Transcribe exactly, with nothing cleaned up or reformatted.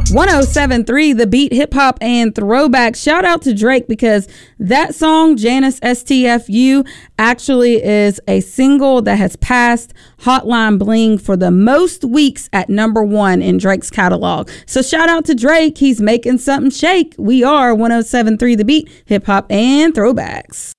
one oh seven point three The Beat, hip hop and throwback. Shout out to Drake, because that song, Janice S T F U, actually is a single that has passed Hotline Bling for the most weeks at number one in Drake's catalog. So shout out to Drake. He's making something shake. We are one oh seven point three The Beat, hip hop and throwbacks.